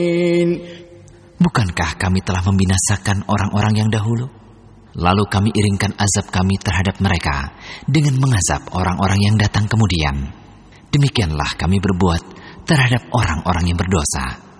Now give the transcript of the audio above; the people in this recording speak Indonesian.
Bukankah kami telah membinasakan orang-orang yang dahulu? Lalu kami iringkan azab kami terhadap mereka dengan mengazab orang-orang yang datang kemudian. Demikianlah kami berbuat terhadap orang-orang yang berdosa.